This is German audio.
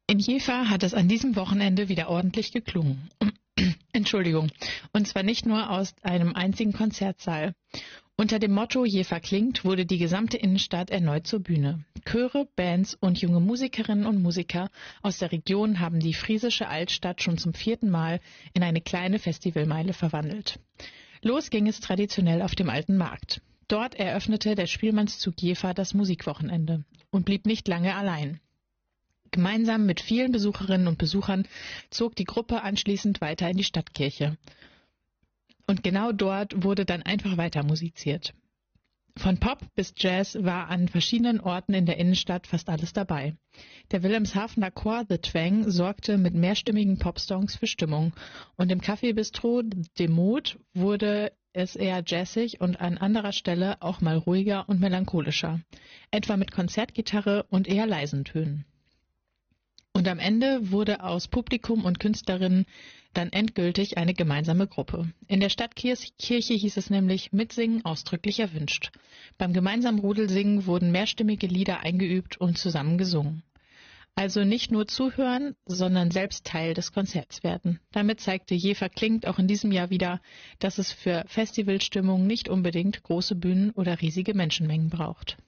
In Jever hat es an diesem Wochenende wieder ordentlich geklungen. Entschuldigung. Und zwar nicht nur aus einem einzigen Konzertsaal. Unter dem Motto Jever klingt wurde die gesamte Innenstadt erneut zur Bühne. Chöre, Bands und junge Musikerinnen und Musiker aus der Region haben die friesische Altstadt schon zum 4. Mal in eine kleine Festivalmeile verwandelt. Los ging es traditionell auf dem Alten Markt. Dort eröffnete der Spielmannszug Jever das Musikwochenende und blieb nicht lange allein. Gemeinsam mit vielen Besucherinnen und Besuchern zog die Gruppe anschließend weiter in die Stadtkirche. Und genau dort wurde dann einfach weiter musiziert. Von Pop bis Jazz war an verschiedenen Orten in der Innenstadt fast alles dabei. Der Wilhelmshavener Chor The Twang sorgte mit mehrstimmigen Popsongs für Stimmung und im Café-Bistro De Mode wurde es eher jazzig und an anderer Stelle auch mal ruhiger und melancholischer, etwa mit Konzertgitarre und eher leisen Tönen. Und am Ende wurde aus Publikum und Künstlerinnen dann endgültig eine gemeinsame Gruppe. In der Stadtkirche hieß es nämlich Mitsingen ausdrücklich erwünscht. Beim gemeinsamen Rudelsingen wurden mehrstimmige Lieder eingeübt und zusammen gesungen. Also nicht nur zuhören, sondern selbst Teil des Konzerts werden. Damit zeigte Jever klingt auch in diesem Jahr wieder, dass es für Festivalstimmung nicht unbedingt große Bühnen oder riesige Menschenmengen braucht.